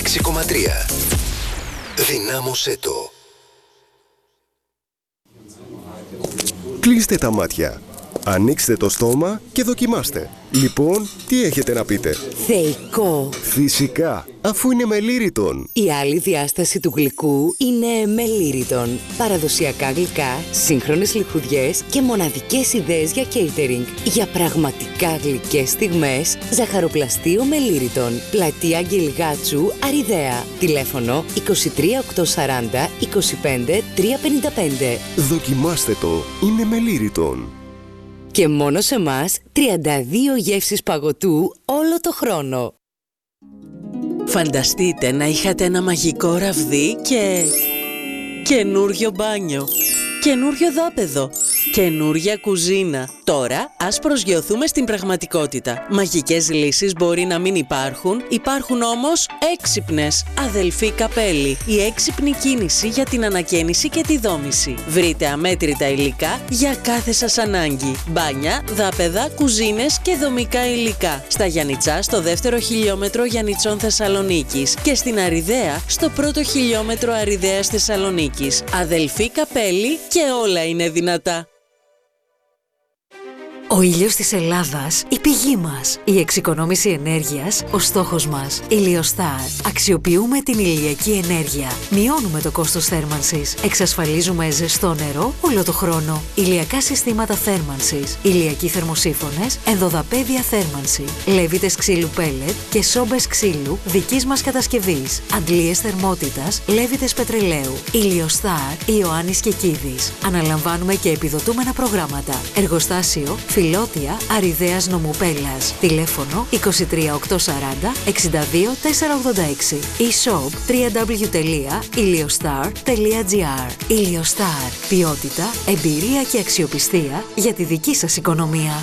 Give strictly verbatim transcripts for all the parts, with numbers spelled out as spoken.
έξι κόμμα τρία. Δυνάμωσέ το. Κλείστε τα μάτια. Ανοίξτε το στόμα και δοκιμάστε. Λοιπόν, τι έχετε να πείτε? Θεϊκό. Φυσικά, αφού είναι με Lyriton. Η άλλη διάσταση του γλυκού είναι με Lyriton. Παραδοσιακά γλυκά, σύγχρονες λιχουδιές και μοναδικές ιδέες για catering. Για πραγματικά γλυκές στιγμές, ζαχαροπλαστείο με Lyriton. Πλατεία Αγγελγάτσου, Αριδαία. Τηλέφωνο είκοσι τρία οκτακόσια σαράντα είκοσι πέντε τριακόσια πενήντα πέντε. Δοκιμάστε το, είναι με Lyriton. Και μόνο σε μας τριάντα δύο γεύσεις παγωτού όλο το χρόνο. Φανταστείτε να είχατε ένα μαγικό ραβδί και... καινούριο μπάνιο, καινούριο δάπεδο, καινούρια κουζίνα. Τώρα ας προσγειωθούμε στην πραγματικότητα. Μαγικές λύσεις μπορεί να μην υπάρχουν, υπάρχουν όμως έξυπνες. Αδελφή Καπέλη, η έξυπνη κίνηση για την ανακαίνιση και τη δόμηση. Βρείτε αμέτρητα υλικά για κάθε σας ανάγκη. Μπάνια, δάπεδα, κουζίνες και δομικά υλικά. Στα Γιαννιτσά, στο δεύτερο χιλιόμετρο Γιαννιτσών Θεσσαλονίκης και στην Αριδαία, στο πρώτο χιλιόμετρο Αριδαίας Θεσσαλονίκης. Αδελφή Καπέλη και όλα είναι δυνατά. Ο ήλιος της Ελλάδας, η πηγή μας. Η εξοικονόμηση ενέργειας, ο στόχος μας. Ηλιοστάρ. Αξιοποιούμε την ηλιακή ενέργεια. Μειώνουμε το κόστος θέρμανσης. Εξασφαλίζουμε ζεστό νερό όλο το χρόνο. Ηλιακά συστήματα θέρμανσης. Ηλιακοί θερμοσύφωνες, ενδοδαπέδια θέρμανση. Λέβητες ξύλου πέλετ και σόμπες ξύλου δικής μας κατασκευής. Αντλίες θερμότητας, λέβητες πετρελαίου. Ηλιοστάρ, Ιωάννης Κεκίδης. Αναλαμβάνουμε και επιδοτούμενα προγράμματα. Εργοστάσιο Φιλότια, Αριδαίας Νομουπέλλας. Τηλέφωνο είκοσι τρία οκτακόσια σαράντα εξήντα δύο τετρακόσια ογδόντα έξι. E-shop double-u double-u double-u τελεία iliostar τελεία gr. Iliostar. Ποιότητα, εμπειρία και αξιοπιστία για τη δική σας οικονομία.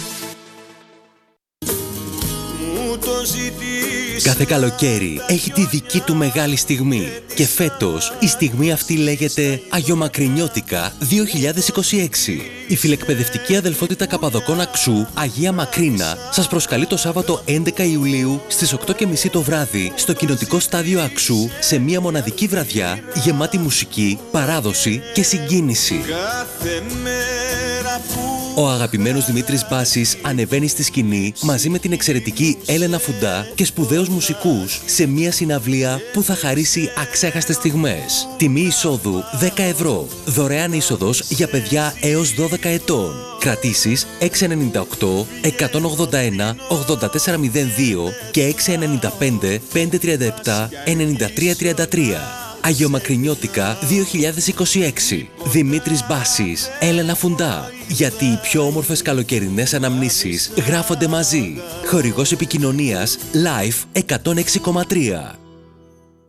Κάθε καλοκαίρι έχει τη δική του μεγάλη στιγμή και φέτος η στιγμή αυτή λέγεται Αγιομακρινιώτικα δύο χιλιάδες είκοσι έξι. Η φιλεκπαιδευτική αδελφότητα Καπαδοκών Αξού Αγία Μακρίνα σας προσκαλεί το Σάββατο έντεκα Ιουλίου στις οκτώ και μισή το βράδυ στο κοινοτικό στάδιο Αξού σε μια μοναδική βραδιά γεμάτη μουσική, παράδοση και συγκίνηση. Κάθε μέρα που... Ο αγαπημένος Δημήτρης Μπάσης ανεβαίνει στη σκηνή μαζί με την εξαιρετική Έλενα Φουντά και σπουδαίους μουσικούς σε μια συναυλία που θα χαρίσει αξέχαστες στιγμές. Τιμή εισόδου δέκα ευρώ. Δωρεάν είσοδος για παιδιά έως δώδεκα ετών. Κρατήσεις έξι εννιά οκτώ εκατόν ογδόντα ένα ογδόντα τέσσερα μηδέν δύο και έξι εννιά πέντε πεντακόσια τριάντα επτά ενενήντα τρία τριάντα τρία. Αγιομακρινιώτικα δύο χιλιάδες είκοσι έξι. Δημήτρης Μπάσης, Έλενα Φουντά. Γιατί οι πιο όμορφες καλοκαιρινές αναμνήσεις γράφονται μαζί. Χορηγός επικοινωνίας Life εκατόν έξι κόμμα τρία.